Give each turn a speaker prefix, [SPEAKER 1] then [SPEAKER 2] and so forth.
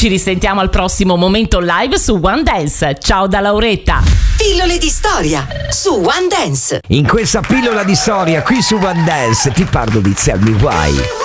[SPEAKER 1] Ci risentiamo al prossimo momento live su One Dance. Ciao da Lauretta.
[SPEAKER 2] Pillole di storia su One Dance.
[SPEAKER 3] In questa pillola di storia qui su One Dance ti parlo di Tell Me Why.